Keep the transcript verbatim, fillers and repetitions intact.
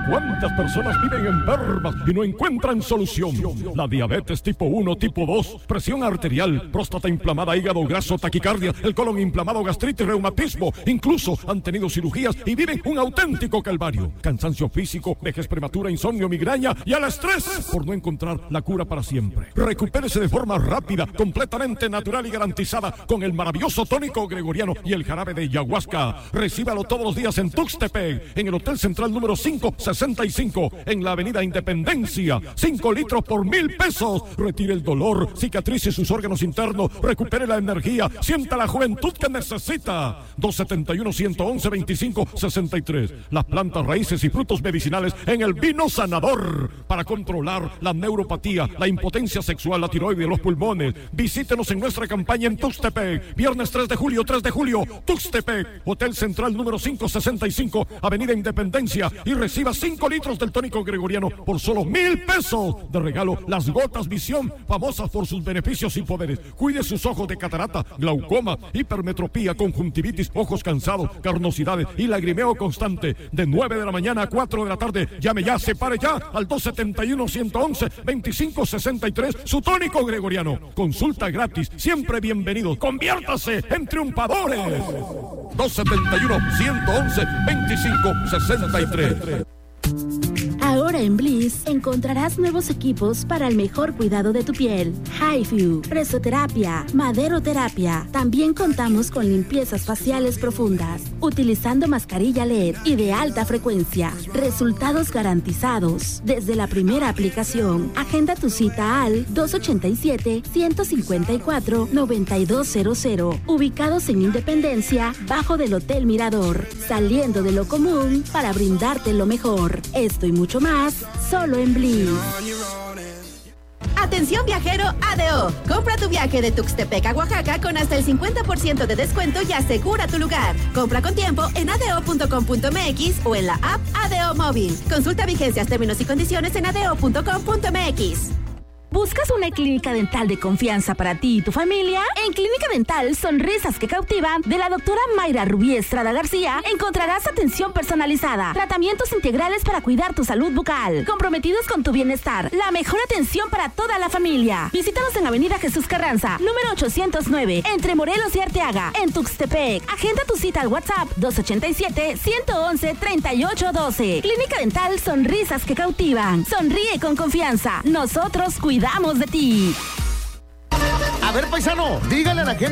¿Cuántas personas viven enfermas y no encuentran solución? La diabetes tipo uno, tipo dos, presión arterial, próstata inflamada, hígado graso, taquicardia, el colon inflamado, gastritis, reumatismo. Incluso han tenido cirugías y viven un auténtico calvario. Cansancio físico, vejez prematura, insomnio, migraña y al estrés por no encontrar la cura para siempre. Recupérese de forma rápida, completamente natural y garantizada con el maravilloso tónico gregoriano y el jarabe de ayahuasca. Recíbalo todos los días en Tuxtepec, en el Hotel Central número cinco sesenta y cinco, en la Avenida Independencia. cinco litros por mil pesos. Retire el dolor, cicatrice sus órganos internos, recupere la energía, sienta la juventud que necesita. dos setenta y uno, ciento once, veinticinco sesenta y tres. Las plantas, raíces y frutos medicinales en el vino sanador para controlar la neuropatía, la impotencia sexual, la tiroides, los pulmones. Visítenos en nuestra campaña en Tuxtepec. Viernes tres de julio, tres de julio, Tuxtepec, Hotel Central número cinco sesenta y cinco, Avenida Independencia, y reciba cinco litros del tónico gregoriano por solo mil pesos. De regalo, las gotas Visión, famosas por sus beneficios y poderes. Cuide sus ojos de catarata, glaucoma, hipermetropía, conjuntivitis, ojos cansados, carnosidades y lagrimeo constante. De nueve de la mañana a cuatro de la tarde. Llame ya, se pare ya al dos setenta y uno, ciento once, veinticinco sesenta y tres, su tónico gregoriano. Consulta gratis, siempre bienvenidos. Conviértase en triunfadores. dos setenta y uno, ciento once, veinticinco sesenta y tres. Ahora en Bliss encontrarás nuevos equipos para el mejor cuidado de tu piel. HIFU, presoterapia, maderoterapia. También contamos con limpiezas faciales profundas, utilizando mascarilla L E D y de alta frecuencia. Resultados garantizados desde la primera aplicación. Agenda tu cita al dos ochenta y siete, ciento cincuenta y cuatro, noventa y dos cero cero. Ubicados en Independencia, bajo del Hotel Mirador. Saliendo de lo común para brindarte lo mejor. Esto y mucho más, solo en Bliss. Atención viajero A D O. Compra tu viaje de Tuxtepec a Oaxaca con hasta el cincuenta por ciento de descuento y asegura tu lugar. Compra con tiempo en adeo punto com punto m x o en la app A D O Móvil. Consulta vigencias, términos y condiciones en adeo punto com punto m x. ¿Buscas una clínica dental de confianza para ti y tu familia? En Clínica Dental Sonrisas que Cautivan de la doctora Mayra Rubí Estrada García encontrarás atención personalizada, tratamientos integrales para cuidar tu salud bucal, comprometidos con tu bienestar, la mejor atención para toda la familia. Visítanos en Avenida Jesús Carranza, número ochocientos nueve, entre Morelos y Arteaga, en Tuxtepec. Agenda tu cita al WhatsApp dos ochenta y siete, ciento once, treinta y ocho doce. Clínica Dental Sonrisas que Cautivan. Sonríe con confianza. Nosotros cuidamos de ti. A ver, paisano, dígale a la gente